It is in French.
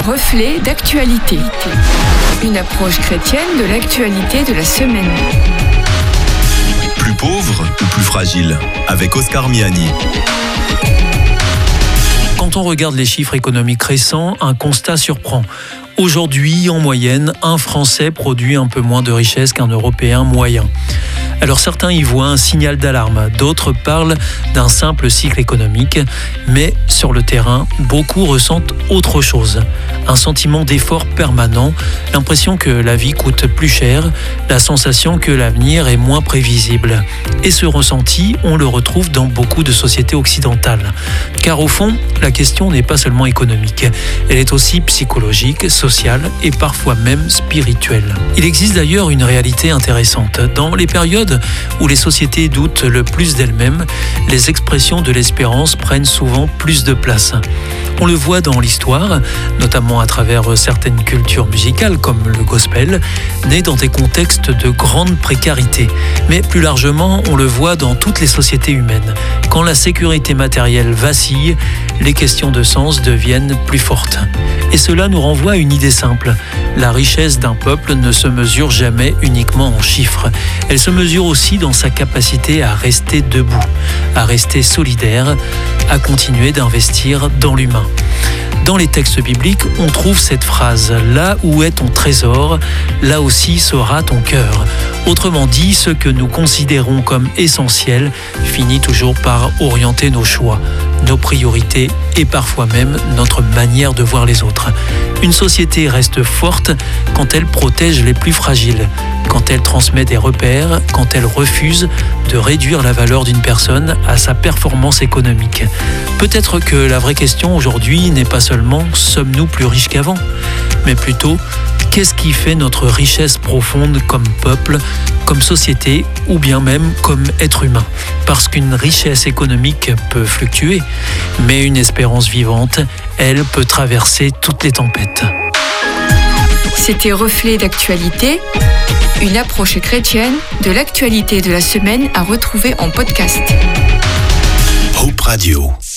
Reflet d'actualité. Une approche chrétienne de l'actualité de la semaine. Plus pauvre ou plus fragile ? Avec Oscar Miani. Quand on regarde les chiffres économiques récents, un constat surprend. Aujourd'hui, en moyenne, un Français produit un peu moins de richesse qu'un Européen moyen. Alors certains y voient un signal d'alarme, d'autres parlent d'un simple cycle économique, mais sur le terrain, beaucoup ressentent autre chose. Un sentiment d'effort permanent, l'impression que la vie coûte plus cher, la sensation que l'avenir est moins prévisible. Et ce ressenti, on le retrouve dans beaucoup de sociétés occidentales. Car au fond, la question n'est pas seulement économique, elle est aussi psychologique, sociale et parfois même spirituelle. Il existe d'ailleurs une réalité intéressante. Dans les périodes où les sociétés doutent le plus d'elles-mêmes, les expressions de l'espérance prennent souvent plus de place. On le voit dans l'histoire, notamment à travers certaines cultures musicales comme le gospel, nées dans des contextes de grande précarité. Mais plus largement, on le voit dans toutes les sociétés humaines. Quand la sécurité matérielle vacille, les questions de sens deviennent plus fortes. Et cela nous renvoie à une idée simple. La richesse d'un peuple ne se mesure jamais uniquement en chiffres. Elle se mesure aussi dans sa capacité à rester debout, à rester solidaire, à continuer d'investir dans l'humain. Dans les textes bibliques, on trouve cette phrase « Là où est ton trésor, là aussi sera ton cœur ». Autrement dit, ce que nous considérons comme essentiel finit toujours par orienter nos choix, nos priorités et parfois même notre manière de voir les autres. Une société reste forte quand elle protège les plus fragiles, quand elle transmet des repères, quand elle refuse de réduire la valeur d'une personne à sa performance économique. Peut-être que la vraie question aujourd'hui n'est pas seulement « sommes-nous plus riches qu'avant ?», mais plutôt « qu'est-ce qui fait notre richesse profonde comme peuple, comme société ou bien même comme être humain ?» Parce qu'une richesse économique peut fluctuer, mais une espérance vivante, elle peut traverser toutes les tempêtes. C'était Reflet d'actualité, une approche chrétienne de l'actualité de la semaine à retrouver en podcast. Hope Radio.